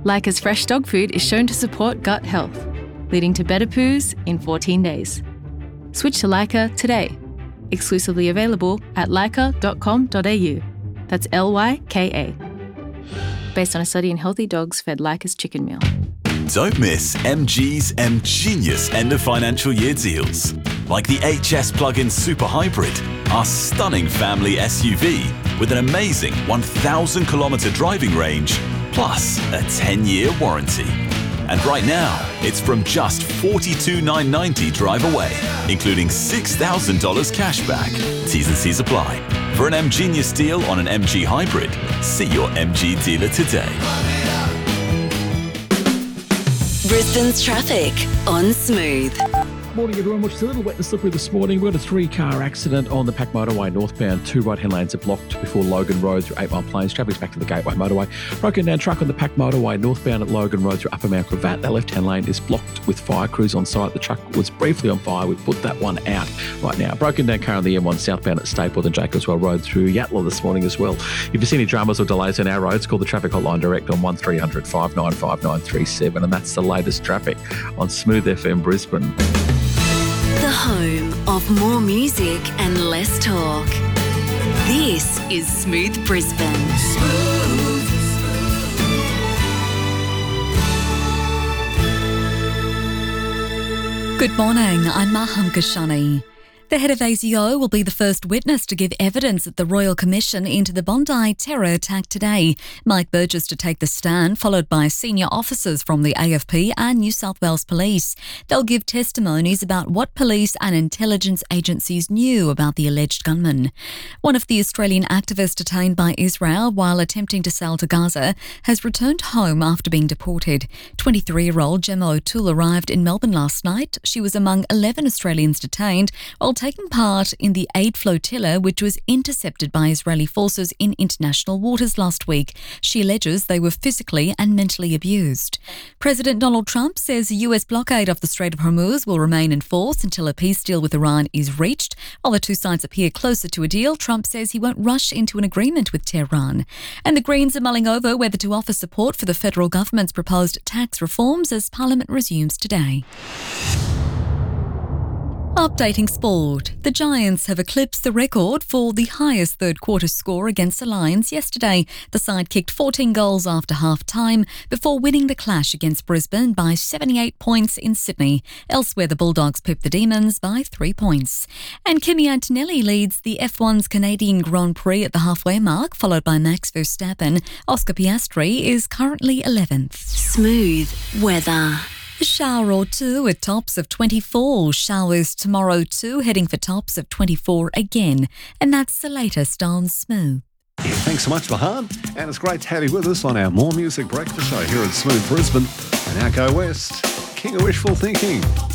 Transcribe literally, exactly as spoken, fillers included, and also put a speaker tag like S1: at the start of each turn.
S1: Leica's fresh dog food is shown to support gut health, leading to better poos in fourteen days. Switch to Leica today. Exclusively available at leica dot com dot a u. That's L Y K A. Based on a study in healthy dogs fed Leica's chicken meal.
S2: Don't miss M G's M-Genius end of financial year deals. Like the H S Plug-in Super Hybrid, our stunning family S U V with an amazing one thousand kilometre driving range, plus a ten-year warranty. And right now, it's from just forty-two thousand nine hundred ninety dollars drive away, including six thousand dollars cash back. T's and C's apply. For an M-Genius deal on an M G Hybrid, see your M G dealer today.
S3: Brisbane's traffic on Smooth.
S4: Morning everyone, which is a little wet and slippery this morning. We've got a three-car accident on the Pack Motorway northbound. Two right-hand lanes are blocked before Logan Road through Eight Mile Plains. Traffic's back to the Gateway Motorway. Broken down truck on the Pack Motorway northbound at Logan Road through Upper Mount Cravat. That left-hand lane is blocked with fire crews on site. The truck was briefly on fire. We've put that one out right now. Broken down car on the M one southbound at Stapleton and Jacobswell Road through Yatala this morning as well. If you see any dramas or delays on our roads, call the traffic hotline direct on one three hundred, five nine five, nine three seven. And that's the latest traffic on Smooth F M Brisbane.
S3: The home of more music and less talk. This is Smooth Brisbane. Smooth.
S5: Good morning, I'm Maham Kashani. The head of A S I O will be the first witness to give evidence at the Royal Commission into the Bondi terror attack today. Mike Burgess to take the stand, followed by senior officers from the A F P and New South Wales Police. They'll give testimonies about what police and intelligence agencies knew about the alleged gunman. One of the Australian activists detained by Israel while attempting to sail to Gaza has returned home after being deported. twenty-three-year-old Gemma O'Toole arrived in Melbourne last night. She was among eleven Australians detained while taking part in the aid flotilla which was intercepted by Israeli forces in international waters last week. She alleges they were physically and mentally abused. President Donald Trump says the U S blockade of the Strait of Hormuz will remain in force until a peace deal with Iran is reached. While the two sides appear closer to a deal, Trump says he won't rush into an agreement with Tehran. And the Greens are mulling over whether to offer support for the federal government's proposed tax reforms as Parliament resumes today. Updating sport. The Giants have eclipsed the record for the highest third-quarter score against the Lions yesterday. The side kicked fourteen goals after half-time before winning the clash against Brisbane by seventy-eight points in Sydney. Elsewhere, the Bulldogs pipped the Demons by three points. And Kimi Antonelli leads the F one's Canadian Grand Prix at the halfway mark, followed by Max Verstappen. Oscar Piastri is currently eleventh.
S3: Smooth weather.
S5: A shower or two at tops of twenty-four. Showers tomorrow too, heading for tops of twenty-four again. And that's the latest on Smooth.
S6: Yeah, thanks so much, Mahan. And it's great to have you with us on our More Music Breakfast Show here at Smooth Brisbane. And now go west, King of Wishful Thinking.